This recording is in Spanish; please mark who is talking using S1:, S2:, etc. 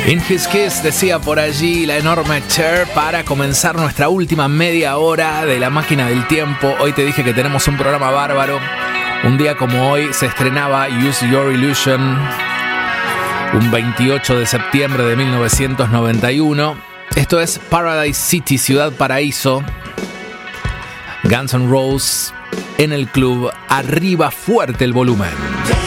S1: In His Kiss, decía por allí la enorme Cher, para comenzar nuestra última media hora de La Máquina del Tiempo. Hoy te dije que tenemos un programa bárbaro. Un día como hoy se estrenaba Use Your Illusion, un 28 de septiembre de 1991. Esto es Paradise City, Ciudad Paraíso. Guns N' Roses en el club. Arriba fuerte el volumen.